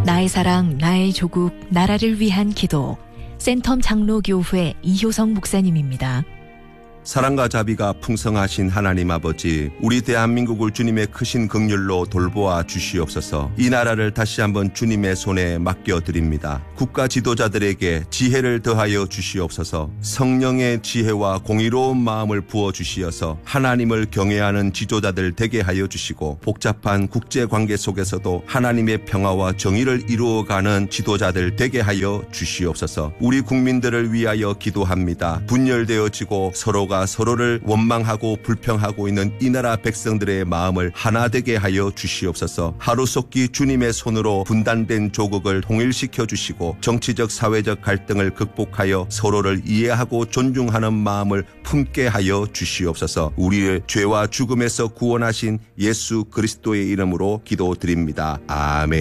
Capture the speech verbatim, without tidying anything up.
나의 사랑, 나의 조국, 나라를 위한 기도. 센텀 장로교회 이효성 목사님입니다. 사랑과 자비가 풍성하신 하나님 아버지, 우리 대한민국을 주님의 크신 긍휼로 돌보아 주시옵소서. 이 나라를 다시 한번 주님의 손에 맡겨드립니다. 국가 지도자들에게 지혜를 더하여 주시옵소서. 성령의 지혜와 공의로운 마음을 부어주시어서 하나님을 경외하는 지도자들 되게 하여 주시고, 복잡한 국제관계 속에서도 하나님의 평화와 정의를 이루어가는 지도자들 되게 하여 주시옵소서. 우리 국민들을 위하여 기도합니다. 분열되어지고 서로가 서로를 원망하고 불평하고 있는 이 나라 백성들의 마음을 하나 되게 하여 주시옵소서. 하루속히 주님의 손으로 분단된 조국을 통일시켜 주시고, 정치적 사회적 갈등을 극복하여 서로를 이해하고 존중하는 마음을 품게 하여 주시옵소서. 우리를 죄와 죽음에서 구원하신 예수 그리스도의 이름으로 기도드립니다. 아멘.